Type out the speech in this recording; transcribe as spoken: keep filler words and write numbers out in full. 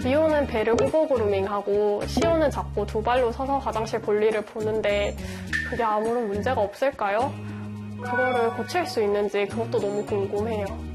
기호는 배를 오버그루밍하고 시호는 자꾸 두 발로 서서 화장실 볼일을 보는데 그게 아무런 문제가 없을까요? 그거를 고칠 수 있는지 그것도 너무 궁금해요.